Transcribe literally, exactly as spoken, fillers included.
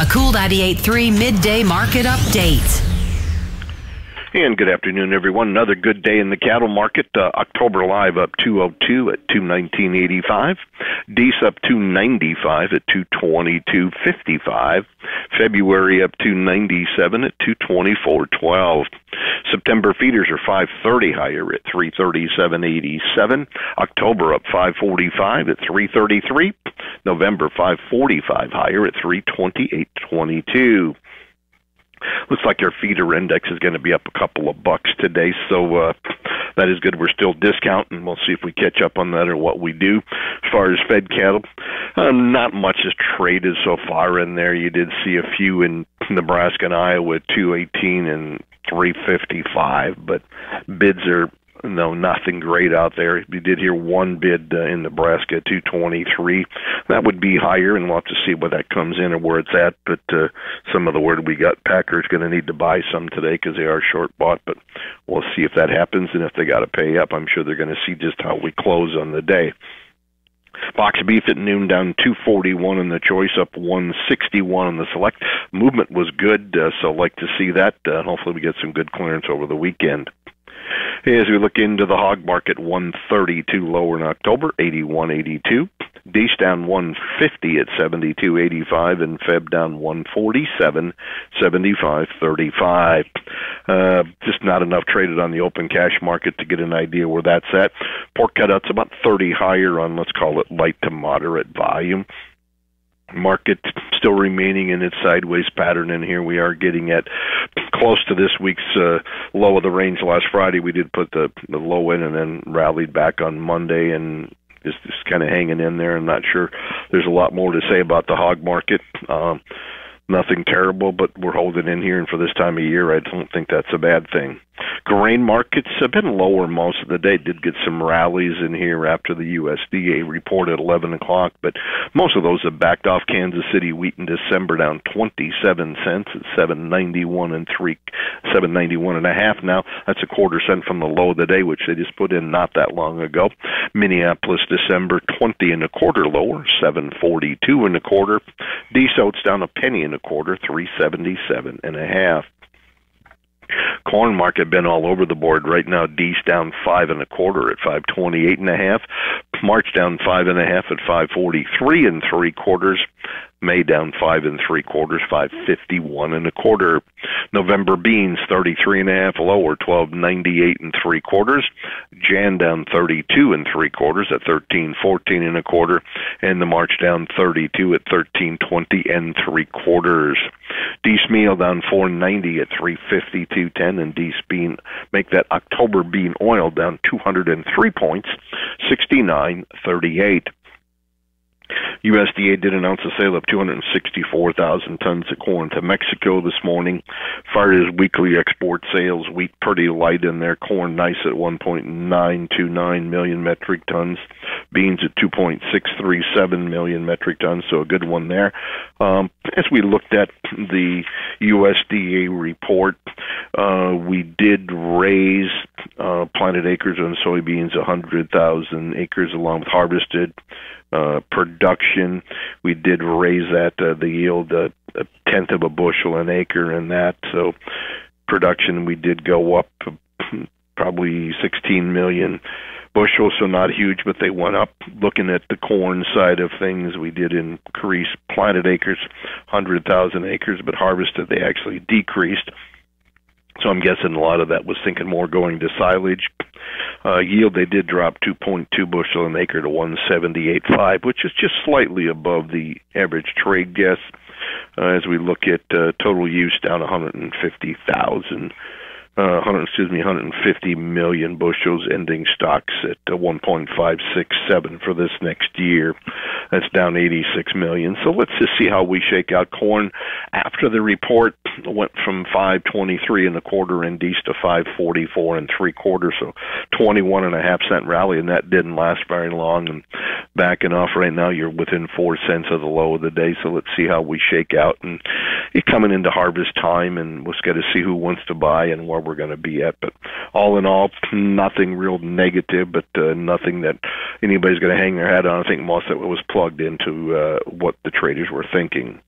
Cool ninety-eight point three Midday Market Update. And good afternoon, everyone. Another good day in the cattle market. Uh, October live up two oh two at two nineteen eighty-five. Dees up two ninety-five at two twenty-two fifty-five. February up two ninety-seven at two twenty-four twelve. September feeders are five thirty higher at three thirty-seven eighty-seven. October up five forty-five at three thirty-three. November five forty-five higher at three twenty-eight twenty-two. Looks like our feeder index is going to be up a couple of bucks today, so uh, that is good. We're still discounting. We'll see if we catch up on that or what we do. As far as fed cattle, uh, not much is traded so far in there. You did see a few in Nebraska and Iowa at two eighteen and three fifty-five, but bids are no, nothing great out there. We did hear one bid uh, in Nebraska at two twenty-three. That would be higher, and we'll have to see where that comes in or where it's at. But uh, some of the word we got, Packers going to need to buy some today because they are short bought. But we'll see if that happens, and if they got to pay up, I'm sure they're going to see just how we close on the day. Box beef at noon down two forty-one in the choice, up one sixty-one on the select. Movement was good, uh, so like to see that. Uh, hopefully we get some good clearance over the weekend. As we look into the hog market, one thirty-two lower in October, eighty-one eighty-two. Dees down one fifty at seventy-two eighty-five, and Feb down one forty-seven, seventy-five thirty-five. Uh, just not enough traded on the open cash market to get an idea where that's at. Pork cutouts about thirty higher on, let's call it, light to moderate volume. Market still remaining in its sideways pattern, and here we are getting at close to this week's uh, low of the range last Friday. We did put the, the low in and then rallied back on Monday, and just, just kind of hanging in there. I'm not sure there's a lot more to say about the hog market. Um, nothing terrible, but we're holding in here, and for this time of year, I don't think that's a bad thing. Grain markets have been lower most of the day. Did get some rallies in here after the U S D A report at eleven o'clock, but most of those have backed off. Kansas City wheat in December down twenty-seven cents at seven ninety-one and three, seven ninety-one and a half now. That's a quarter cent from the low of the day, which they just put in not that long ago. Minneapolis December twenty and a quarter lower, seven forty-two and a quarter. Dees oats down a penny and a quarter, three seventy-seven and a half. Corn market been all over the board right now. Dees down five and a quarter at five twenty-eight and a half. March down five and a half at five forty-three and three quarters. May down five and three quarters, five fifty-one and a quarter. November beans thirty-three and a half lower, twelve ninety-eight and three quarters. Jan down thirty-two and three quarters at thirteen fourteen and a quarter, and the March down thirty-two at thirteen twenty and three quarters. Dees meal down four ninety at three fifty-two ten, and Dees bean make that October bean oil down two hundred three points, sixty-nine thirty-eight. U S D A did announce a sale of two hundred sixty-four thousand tons of corn to Mexico this morning. As far as weekly export sales, wheat pretty light in there. Corn nice at one point nine two nine million metric tons. Beans at two point six three seven million metric tons, so a good one there. Um, as we looked at the U S D A report, uh, we did raise uh, planted acres on soybeans one hundred thousand acres along with harvested Uh, production. We did raise that, uh, the yield uh, a tenth of a bushel an acre in that. So production, we did go up probably sixteen million bushels, so not huge, but they went up. Looking at the corn side of things, we did increase planted acres, one hundred thousand acres, but harvested they actually decreased. So I'm guessing a lot of that was thinking more going to silage. Uh, yield, they did drop two point two bushel an acre to one seventy-eight point five, which is just slightly above the average trade guess. Uh, as we look at uh, total use, down one hundred fifty thousand. Uh, one hundred, excuse me, one hundred fifty million bushels, ending stocks at uh, one point five six seven for this next year. That's down eighty-six million. So let's just see how we shake out. Corn, after the report, went from five twenty-three and a quarter in Dees to five forty-four and three quarters, so twenty-one and a half cent rally, and that didn't last very long. And backing off right now, you're within four cents of the low of the day. So let's see how we shake out. And you're coming into harvest time, and we'll get to see who wants to buy and where we're going to be at. But all in all, nothing real negative, but uh, nothing that anybody's going to hang their hat on. I think most of it was plugged into uh, what the traders were thinking.